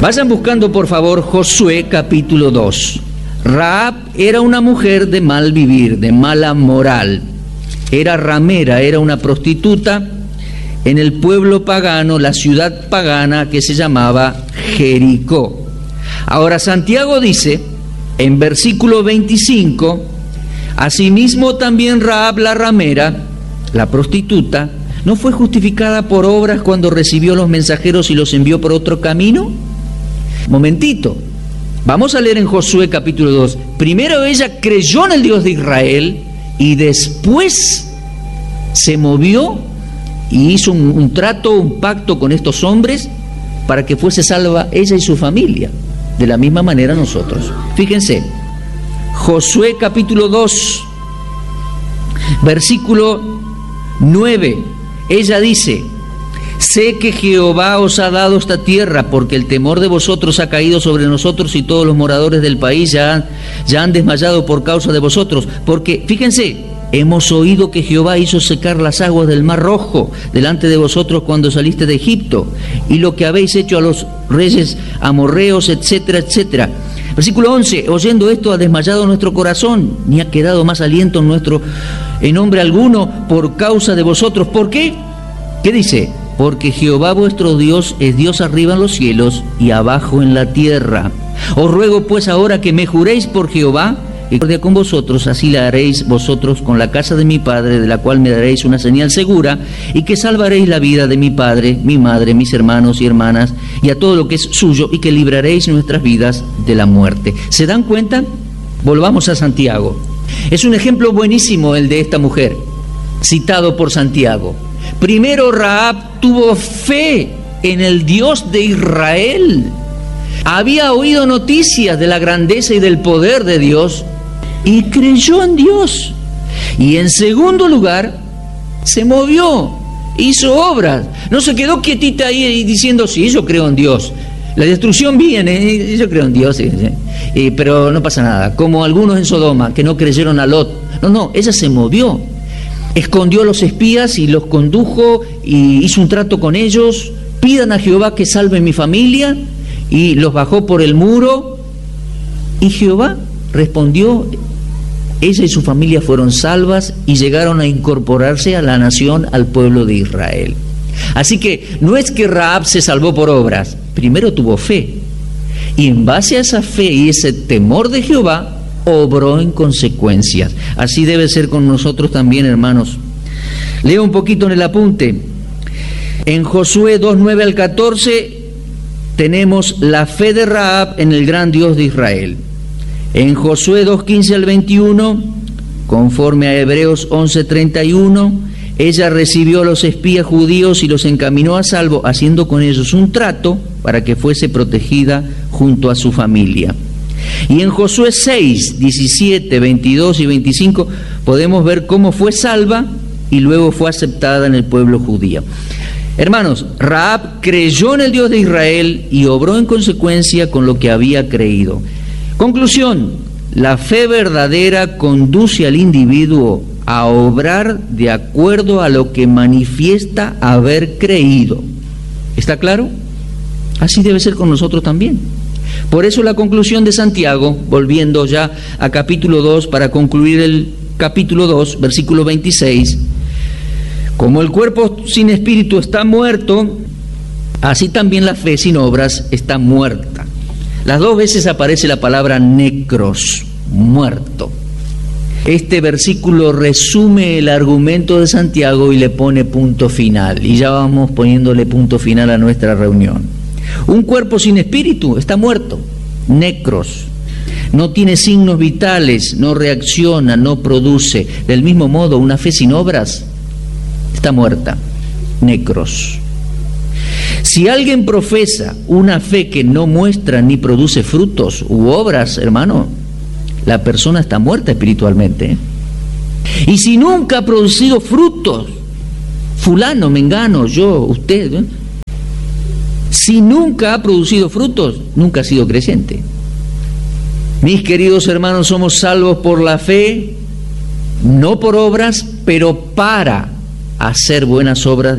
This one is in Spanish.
Vayan buscando, por favor, Josué capítulo 2. Rahab era una mujer de mal vivir, de mala moral. Era ramera, era una prostituta en el pueblo pagano, la ciudad pagana que se llamaba Jericó. Ahora Santiago dice, en versículo 25, asimismo también Rahab la ramera, la prostituta, ¿no fue justificada por obras cuando recibió los mensajeros y los envió por otro camino? Momentito, vamos a leer en Josué capítulo 2. Primero ella creyó en el Dios de Israel y después se movió y hizo un trato, un pacto con estos hombres para que fuese salva ella y su familia. De la misma manera nosotros. Fíjense, Josué capítulo 2, versículo 9, ella dice, sé que Jehová os ha dado esta tierra, porque el temor de vosotros ha caído sobre nosotros y todos los moradores del país ya han desmayado por causa de vosotros. Porque, fíjense, hemos oído que Jehová hizo secar las aguas del Mar Rojo delante de vosotros cuando saliste de Egipto, y lo que habéis hecho a los reyes amorreos, etcétera, etcétera. Versículo 11, oyendo esto ha desmayado nuestro corazón, ni ha quedado más aliento en hombre alguno por causa de vosotros. ¿Por qué? ¿Qué dice? Porque Jehová vuestro Dios es Dios arriba en los cielos y abajo en la tierra. Os ruego pues ahora que me juréis por Jehová, y con vosotros, así la haréis vosotros con la casa de mi padre, de la cual me daréis una señal segura, y que salvaréis la vida de mi padre, mi madre, mis hermanos y hermanas, y a todo lo que es suyo, y que libraréis nuestras vidas de la muerte. ¿Se dan cuenta? Volvamos a Santiago. Es un ejemplo buenísimo el de esta mujer, citado por Santiago. Primero, Rahab tuvo fe en el Dios de Israel. Había oído noticias de la grandeza y del poder de Dios y creyó en Dios. Y en segundo lugar, se movió, hizo obras. No se quedó quietita ahí diciendo, sí, yo creo en Dios. La destrucción viene, yo creo en Dios, pero no pasa nada. Como algunos en Sodoma que no creyeron a Lot. No, ella se movió. Escondió a los espías y los condujo y hizo un trato con ellos. Pidan a Jehová que salve mi familia. Y los bajó por el muro. Y Jehová respondió. Ella y su familia fueron salvas y llegaron a incorporarse a la nación, al pueblo de Israel. Así que no es que Rahab se salvó por obras. Primero tuvo fe. Y en base a esa fe y ese temor de Jehová, obró en consecuencias. Así debe ser con nosotros también, hermanos. Leo un poquito en el apunte. En Josué 2:9 al 14 tenemos la fe de Rahab en el gran Dios de Israel. En Josué 2:15 al 21, conforme a Hebreos 11:31, ella recibió a los espías judíos y los encaminó a salvo, haciendo con ellos un trato para que fuese protegida junto a su familia. Y en Josué 6, 17, 22 y 25 podemos ver cómo fue salva y luego fue aceptada en el pueblo judío. Hermanos, Rahab creyó en el Dios de Israel y obró en consecuencia con lo que había creído. Conclusión, la fe verdadera conduce al individuo a obrar de acuerdo a lo que manifiesta haber creído. ¿Está claro? Así debe ser con nosotros también. Por eso la conclusión de Santiago, volviendo ya a capítulo 2, para concluir el capítulo 2, versículo 26, como el cuerpo sin espíritu está muerto, así también la fe sin obras está muerta. Las dos veces aparece la palabra necros, muerto. Este versículo resume el argumento de Santiago y le pone punto final. Y ya vamos poniéndole punto final a nuestra reunión. Un cuerpo sin espíritu está muerto, necros. No tiene signos vitales, no reacciona, no produce. Del mismo modo, una fe sin obras está muerta, necros. Si alguien profesa una fe que no muestra ni produce frutos u obras, hermano, la persona está muerta espiritualmente. Y si nunca ha producido frutos, fulano, mengano, yo, usted, si nunca ha producido frutos, nunca ha sido creyente. Mis queridos hermanos, somos salvos por la fe, no por obras, pero para hacer buenas obras